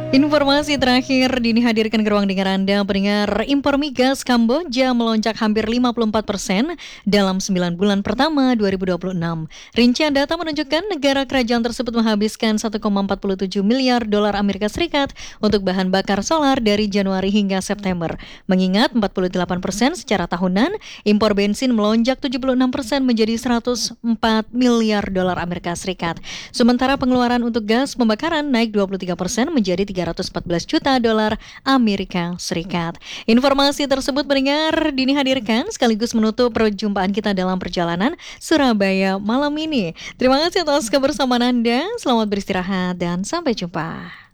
Informasi terakhir dini hadirkan ke ruang dengar Anda, pendengar. Impor migas Kamboja melonjak hampir 54% dalam 9 bulan pertama 2026. Rincian data menunjukkan negara kerajaan tersebut menghabiskan 1,47 miliar dolar Amerika Serikat untuk bahan bakar solar dari Januari hingga September. Mengingat 48% secara tahunan, impor bensin melonjak 76% menjadi 104 miliar dolar Amerika Serikat. Sementara pengeluaran untuk gas pembakaran naik 23% menjadi 314 juta dolar Amerika Serikat. Informasi tersebut pendengar dini hadirkan sekaligus menutup perjumpaan kita dalam perjalanan Surabaya malam ini. Terima kasih atas kebersamaan Anda. Selamat beristirahat dan sampai jumpa.